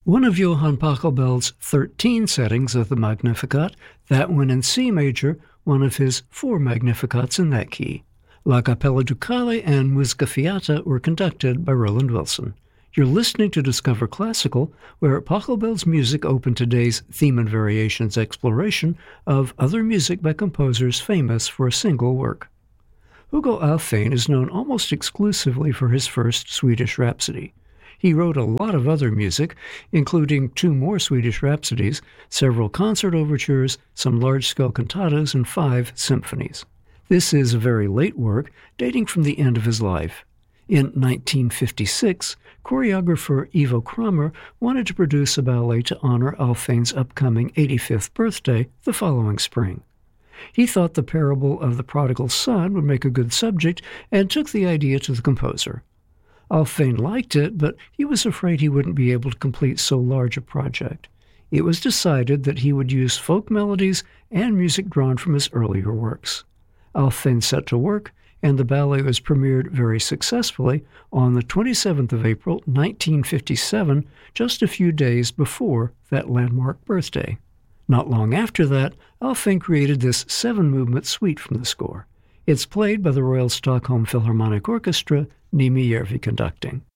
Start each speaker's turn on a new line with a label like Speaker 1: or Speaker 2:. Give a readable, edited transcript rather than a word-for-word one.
Speaker 1: One of Johann Pachelbel's 13 settings of the Magnificat, that one in C major, one of his 4 Magnificats in that key. La Capella Ducale and Musica Fiata were conducted by Roland Wilson. You're listening to Discover Classical, where Pachelbel's music opened today's theme and variations exploration of other music by composers famous for a single work. Hugo Alfvén is known almost exclusively for his first Swedish Rhapsody. He wrote a lot of other music, including 2 more Swedish Rhapsodies, several concert overtures, some large-scale cantatas, and 5 symphonies. This is a very late work, dating from the end of his life. In 1956, choreographer Ivo Kramer wanted to produce a ballet to honor Alfvén's upcoming 85th birthday the following spring. He thought the parable of the prodigal son would make a good subject and took the idea to the composer. Alfvén liked it, but he was afraid he wouldn't be able to complete so large a project. It was decided that he would use folk melodies and music drawn from his earlier works. Alfvén set to work, and the ballet was premiered very successfully on the 27th of April, 1957, just a few days before that landmark birthday. Not long after that, Alfvén created this 7-movement suite from the score. It's played by the Royal Stockholm Philharmonic Orchestra, Nimi Järvi conducting.